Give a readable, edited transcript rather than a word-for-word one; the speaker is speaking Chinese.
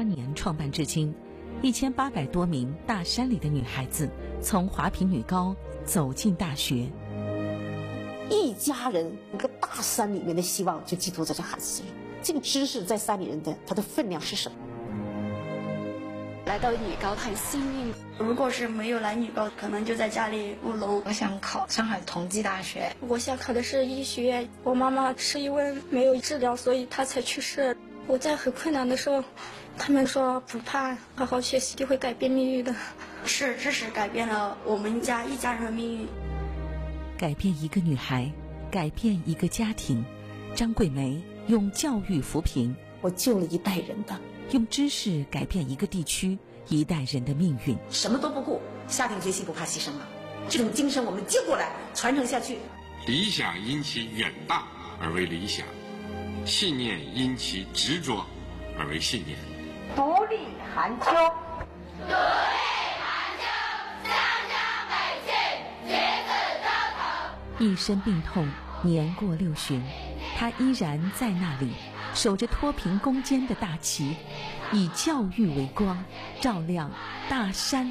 2008年创办至今，1800多名大山里的女孩子从华坪女高走进大学。 一家人一个大山里面的希望就寄托在这孩子身上。这个知识在山里人的它的分量是什么？ 来到女高很幸运， 如果是没有来女高，可能就在家里务农。 我想考上海同济大学， 我想考的是医学院。我妈妈是因为没有治疗，所以她才去世。我在很困难的时候，他们说不怕，好好学习就会改变命运的。 是知识改变了我们家一家人的命运， 改变一个女孩，改变一个家庭。张桂梅用教育扶贫， 我救了一代人的。 用知识改变一个地区一代人的命运。 什么都不顾，下定决心不怕牺牲了。这种精神我们接过来，传承下去。 理想因其远大而为理想，信念因其执着而为信念。 独立寒秋，独立寒秋，湘江北庆，旗帜招头。 一身病痛，年过60旬，他依然在那里，守着脱贫攻坚的大旗，以教育为光，照亮大山